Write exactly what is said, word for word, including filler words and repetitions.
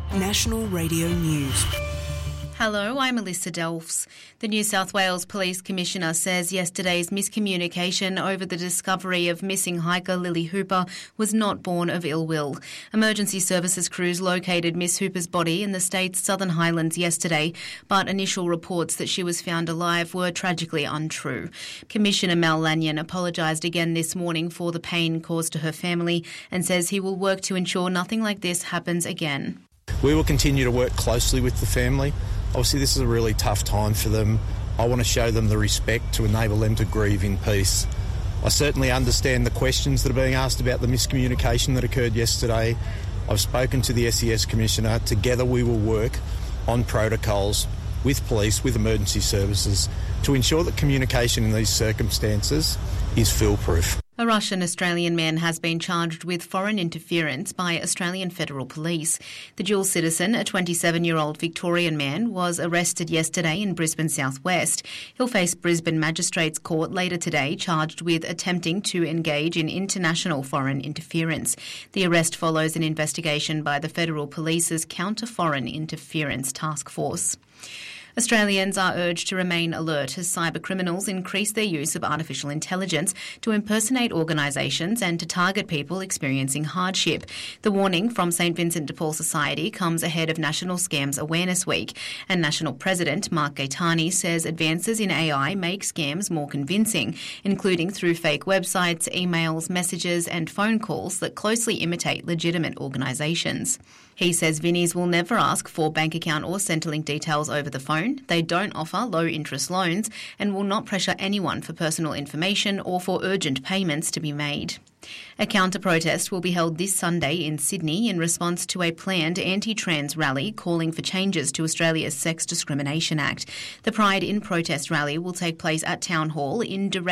National Radio News. Hello, I'm Alyssa Delfs. The New South Wales Police Commissioner says yesterday's miscommunication over the discovery of missing hiker Lily Hooper was not born of ill will. Emergency services crews located Miss Hooper's body in the state's Southern Highlands yesterday, but initial reports that she was found alive were tragically untrue. Commissioner Mal Lanyon apologised again this morning for the pain caused to her family and says he will work to ensure nothing like this happens again. We will continue to work closely with the family. Obviously, this is a really tough time for them. I want to show them the respect to enable them to grieve in peace. I certainly understand the questions that are being asked about the miscommunication that occurred yesterday. I've spoken to the S E S Commissioner. Together we will work on protocols with police, with emergency services, to ensure that communication in these circumstances is foolproof. A Russian-Australian man has been charged with foreign interference by Australian Federal Police. The dual citizen, a twenty-seven-year-old Victorian man, was arrested yesterday in Brisbane southwest. He'll face Brisbane Magistrates Court later today, charged with attempting to engage in international foreign interference. The arrest follows an investigation by the Federal Police's Counter-Foreign Interference Task Force. Australians are urged to remain alert as cybercriminals increase their use of artificial intelligence to impersonate organisations and to target people experiencing hardship. The warning from St Vincent de Paul Society comes ahead of National Scams Awareness Week, and National President Mark Gaetani says advances in A I make scams more convincing, including through fake websites, emails, messages and phone calls that closely imitate legitimate organisations. He says Vinnies will never ask for bank account or Centrelink details over the phone. They don't offer low-interest loans and will not pressure anyone for personal information or for urgent payments to be made. A counter-protest will be held this Sunday in Sydney in response to a planned anti-trans rally calling for changes to Australia's Sex Discrimination Act. The Pride in Protest rally will take place at Town Hall in direct